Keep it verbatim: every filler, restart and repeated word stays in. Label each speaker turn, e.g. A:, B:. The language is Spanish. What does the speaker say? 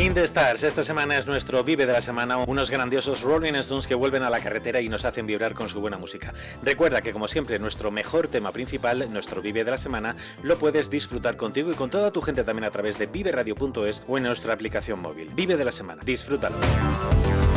A: Indestars, esta semana es nuestro Vive de la Semana, unos grandiosos Rolling Stones que vuelven a la carretera y nos hacen vibrar con su buena música. Recuerda que, como siempre, nuestro mejor tema principal, nuestro Vive de la Semana, lo puedes disfrutar contigo y con toda tu gente también a través de vive radio punto es o en nuestra aplicación móvil. Vive de la Semana, disfrútalo.